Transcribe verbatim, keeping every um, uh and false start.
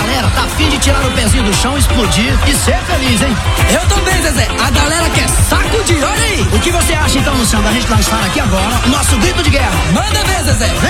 galera tá afim de tirar o pezinho do chão, explodir e ser feliz, hein? Eu também, Zezé. A galera quer sacudir, olha aí. O que você acha então, Luciano, da gente lançar aqui agora o nosso grito de guerra? Manda ver, Zezé. Vem